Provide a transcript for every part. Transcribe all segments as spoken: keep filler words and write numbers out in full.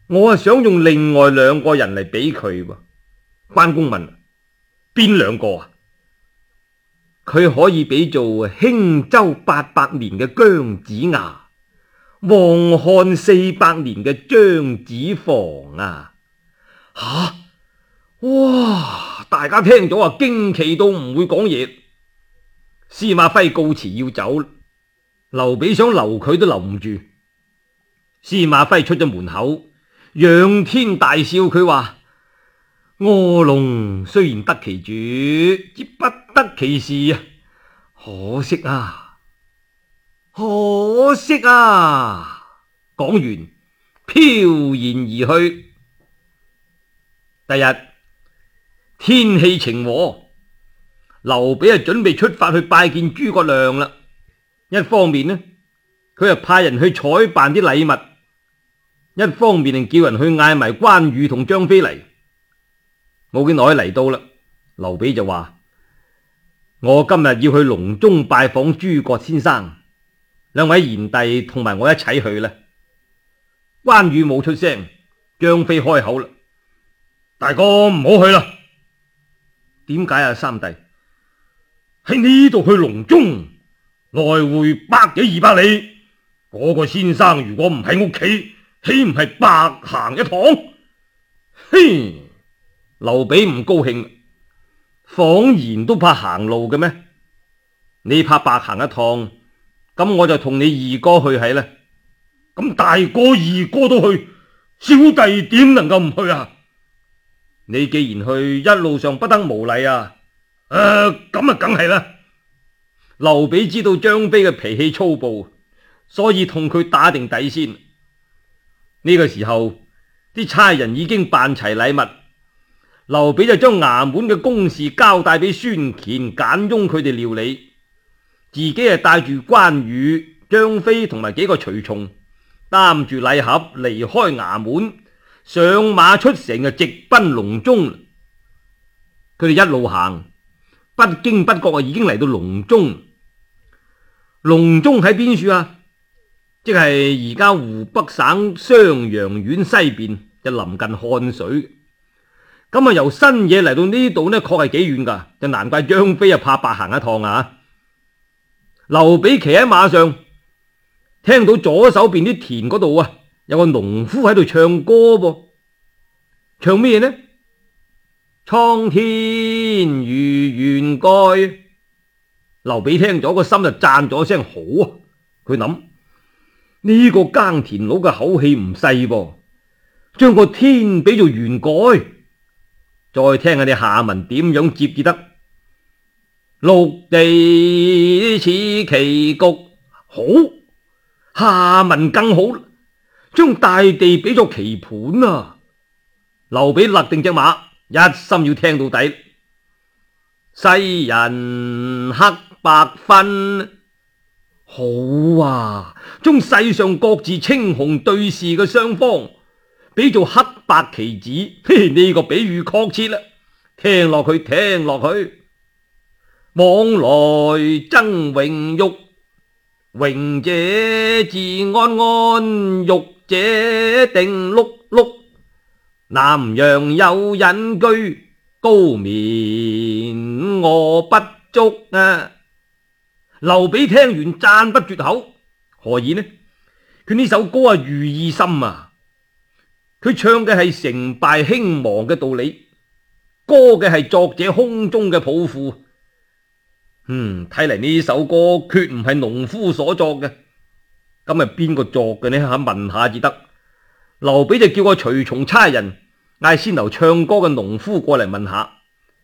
我係想用另外兩個人嚟比佢喎。關公問：邊兩個啊？佢可以比做興周八百年嘅姜子牙，黃漢四百年嘅張子房啊！吓！哇！大家聽咗啊，驚奇到唔會講嘢。司馬徽告辭要走，劉備想留佢都留唔住。司馬徽出咗門口，仰天大笑，佢話：臥龍雖然得其主，之不得其事啊！可惜啊，可惜啊！講完，飄然而去。第日天氣晴和，劉備啊準備出發去拜見諸葛亮啦。一方面呢，佢啊派人去採辦啲禮物；一方面就叫人去嗌埋關羽同張飛嚟。冇幾耐嚟到啦，劉備就話：我今日要去隆中拜訪諸葛先生，兩位賢弟同埋我一齊去啦。關羽冇出聲，張飛開口啦：大哥唔好去啦。點解啊？三弟，喺呢度去隆中，來回百幾二百里，嗰個先生如果唔喺屋企，豈唔係白行一趟？嘿！劉備唔高興，謊言都怕行路嘅咩？你怕白行一趟，咁我就同你二哥去係啦。咁大哥二哥都去，小弟點能夠唔去啊？你既然去，一路上不得無禮啊！誒，咁啊梗係啦。劉備知道張飛嘅脾氣粗暴，所以同佢打定底先。呢個時候，啲差人已經辦齊禮物。劉備就將衙門嘅公事交帶俾孫乾、簡雍佢哋料理，自己係帶住關羽、張飛同埋幾個隨從，擔住禮盒離開衙門，上馬出城就直奔隆中。佢哋一路行，不經不覺啊已經嚟到隆中。隆中喺邊處啊？即係而家湖北省襄陽縣西邊，就臨近漢水。咁啊，由新野嚟到呢度呢，確係幾遠噶，就難怪張飛啊怕白行一趟啊！劉備騎喺馬上，聽到左手邊啲田嗰度啊，有個農夫喺度唱歌噃，唱咩呢？蒼天如懸蓋。劉備聽咗個心就讚咗聲好啊！佢諗呢個耕田佬嘅口氣唔細噃，將個天比做懸蓋。再聽下你下文點樣接至得？陸地似棋局，好，下文更好，將大地比作棋盤啊！劉備勒定隻馬，一心要聽到底。世人黑白分，好啊！將世上各自青紅對視嘅雙方比做黑白棋子，嘿，呢個比喻確切啦！聽落去，聽落去，往來爭榮辱，榮者自安安，辱者定碌碌。南陽有隱居，高眠臥不足啊！劉備聽完讚不絕口，何以呢？佢呢首歌啊，寓意深啊！佢唱嘅係成敗興亡嘅道理，歌嘅係作者胸中嘅抱負。嗯，睇嚟呢首歌決唔係農夫所作嘅，咁係邊個作嘅呢？吓，問下至得。劉備就叫個隨從差人嗌先頭唱歌嘅農夫過嚟問下，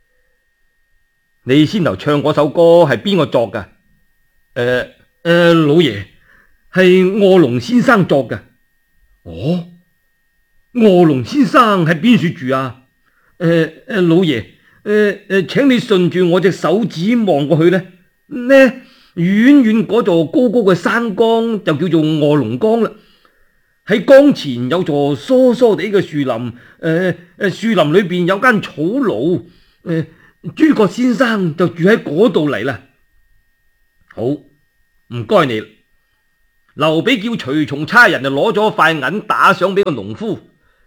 你先頭唱嗰首歌係邊個作噶？誒、呃、誒、呃，老爺，係臥龍先生作嘅。哦。臥龍先生喺邊處住啊？誒、呃、誒、呃，老爺，誒、呃、誒，請你順住我隻手指望過去呢。呢，遠遠嗰座高高嘅山崗就叫做臥龍崗啦。喺崗前有座疏疏地嘅樹林，誒、呃、誒，樹林裏邊有間草廬，誒、呃，諸葛先生就住喺嗰度嚟啦。好，唔該你。劉備叫隨從差人就攞咗塊銀打賞俾個農夫。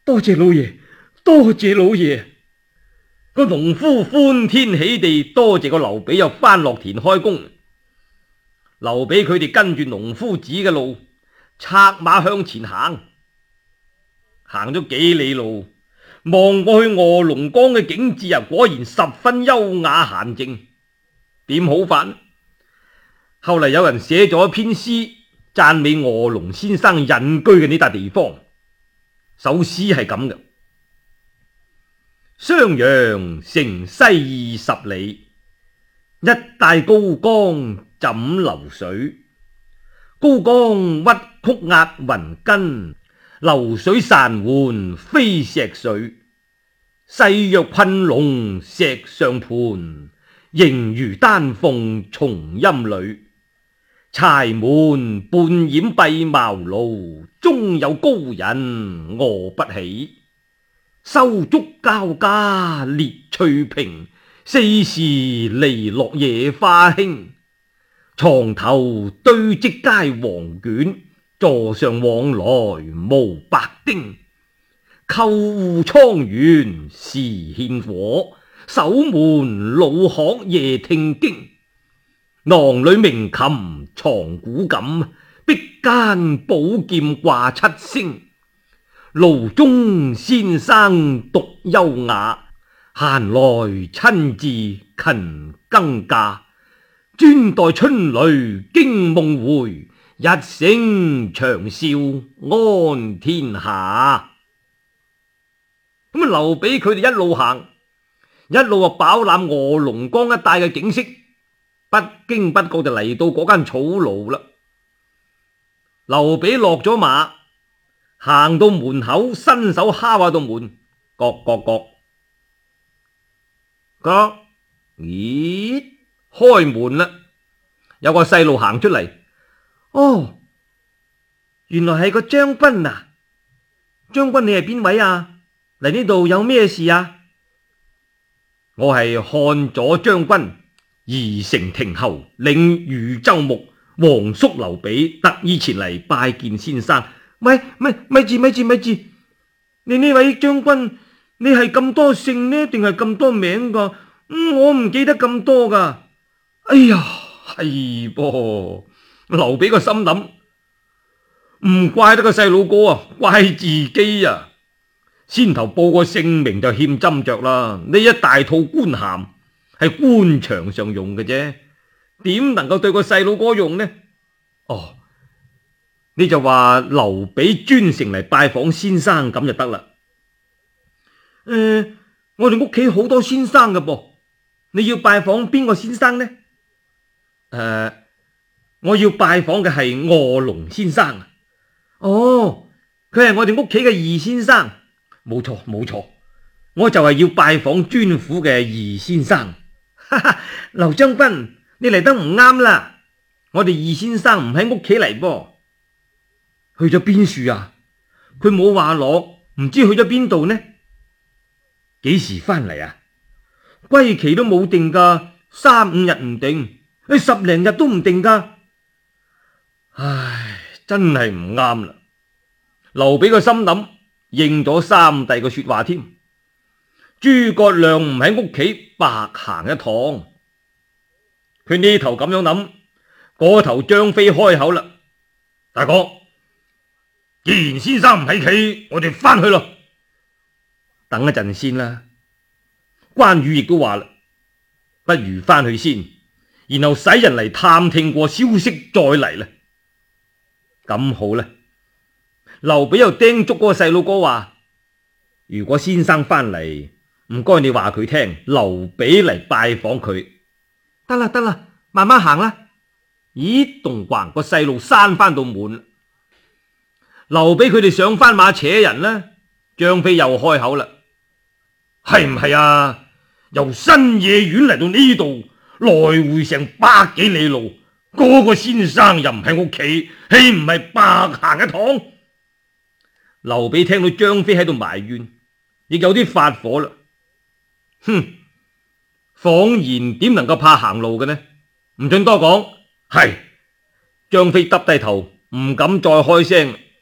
多謝老爺，多謝老爺。個農夫歡天喜地多謝個劉備又翻落田開工。劉備佢哋跟住農夫指嘅路，策馬向前行，行咗幾里路，望過去臥龍崗嘅景致啊，果然十分優雅閒靜。點好法？後嚟有人寫咗一篇詩，讚美臥龍先生隱居嘅呢笪地方。首詩係咁嘅：襄陽城西二十里，一帶高江枕流水。高江屈曲壓雲根，流水潺緩飛石水。勢若困龍石上盤，形如丹鳳松陰裏。柴門半掩閉茅廬，中有高人臥不起。收竹交加列翠屏，四時籬落野花興。床頭堆積皆黃卷，座上往來無白丁。叩戶倉園時獻火，守門老鶴夜聽經。廊裏鳴琴藏古琴，壁間寶劍掛七星。爐中先生獨優雅，閒來親自勤耕稼。專待春雷驚夢回，一聲長嘯安天下。咁啊，劉備佢哋一路行，一路啊飽覽臥龍崗一帶嘅景色，不經不覺就嚟到嗰間草廬啦。劉備落咗馬，行到門口，伸手敲下道門，各各各，各，咦？開門啦！有個細路行出嚟。哦，原來係個將軍啊！將軍，你係邊位啊？嚟呢度有咩事啊？我係漢左將軍宜城亭侯領豫州牧皇叔劉備，特意前嚟拜見先生。咪咪咪住咪住咪住！你呢位將軍，你係咁多姓呢，定係咁多名噶？嗯，我唔記得咁多噶。哎呀，係噃！劉備個心諗，唔怪得個細佬哥啊，怪自己啊！先頭報個姓名就欠斟酌啦，呢一大套官銜係官場上用嘅啫，點能夠對個細佬哥用呢？哦，你就話劉備專程嚟拜訪先生咁就得啦。誒、呃，我哋屋企好多先生㗎噃，你要拜訪邊個先生呢？誒、呃，我要拜訪嘅係臥龍先生。哦，佢係我哋屋企嘅二先生。冇錯冇錯，我就係要拜訪尊府嘅二先生。哈哈，劉將軍，你嚟得唔啱啦，我哋二先生唔喺屋企嚟噃。去咗邊處啊？佢冇話落，唔知去咗邊度呢？幾時翻嚟啊？歸期都冇定噶，三五日唔定。十零日都唔定噶，唉，真係唔啱啦。劉備個心諗，應咗三弟個說話添。諸葛亮唔喺屋企，白行一趟。佢呢頭咁樣諗，嗰頭張飛開口啦：大哥，既然先生唔喺企，我哋翻去咯。等一陣先啦。關羽亦都話啦，不如翻去先。然後使人嚟探聽過消息再嚟啦。咁好啦，劉備又叮囑嗰個細路哥話：如果先生翻嚟，唔該你話佢聽，劉備嚟拜訪佢。得啦得啦，慢慢行啦。咦，咚咣個細路閂翻到門。劉備佢哋上翻馬扯人啦。張飛又開口啦：係唔係啊？由新野縣嚟到呢度，來回成百幾里路，嗰、那個先生又唔喺屋企，豈唔係白行一趟？劉備聽到張飛喺度埋怨，亦有啲發火啦。哼，謊言點能夠怕行路嘅呢？唔准多講。係，張飛耷低頭，唔敢再開聲。